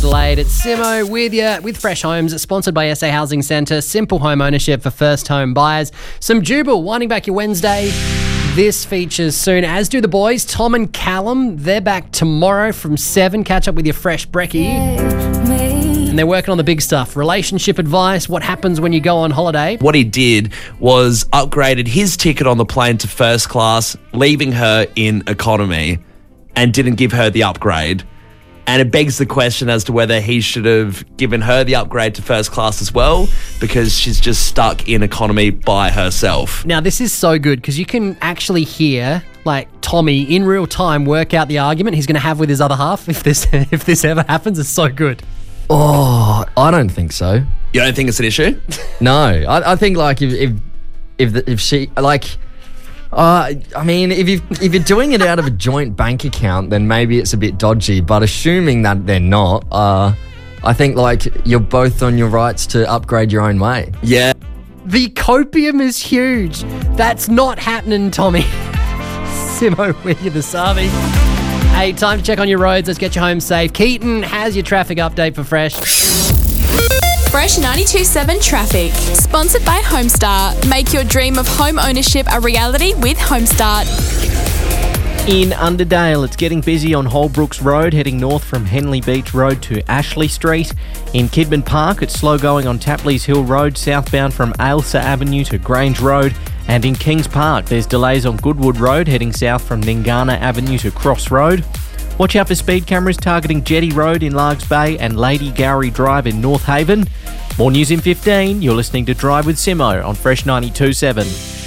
Adelaide. It's Simo with you with Fresh Homes, sponsored by SA Housing Centre. Simple home ownership for first home buyers. Some Jubal winding back your Wednesday. This features soon, as do the boys, Tom and Callum. They're back tomorrow from 7. Catch up with your fresh brekkie. And they're working on the big stuff. Relationship advice, what happens when you go on holiday. What he did was upgraded his ticket on the plane to first class, leaving her in economy, and didn't give her the upgrade. And it begs the question as to whether he should have given her the upgrade to first class as well, because she's just stuck in economy by herself. Now, this is so good because you can actually hear, like, Tommy in real time work out the argument he's going to have with his other half if this ever happens. It's so good. Oh, I don't think so. You don't think it's an issue? No, I think like if she like. I mean, if you're doing it out of a joint bank account, then maybe it's a bit dodgy. But assuming that they're not, I think like you're both on your rights to upgrade your own way. Yeah. The copium is huge. That's not happening, Tommy. Simo with you, the Savi. Hey, time to check on your roads. Let's get you home safe. Keaton has your traffic update for Fresh. Fresh 92.7 Traffic. Sponsored by Homestart. Make your dream of home ownership a reality with Homestart. In Underdale, it's getting busy on Holbrooks Road, heading north from Henley Beach Road to Ashley Street. In Kidman Park, it's slow going on Tapley's Hill Road, southbound from Ailsa Avenue to Grange Road. And in Kings Park, there's delays on Goodwood Road, heading south from Ningana Avenue to Cross Road. Watch out for speed cameras targeting Jetty Road in Largs Bay and Lady Gowrie Drive in North Haven. More news in 15. You're listening to Drive with Simo on Fresh 92.7.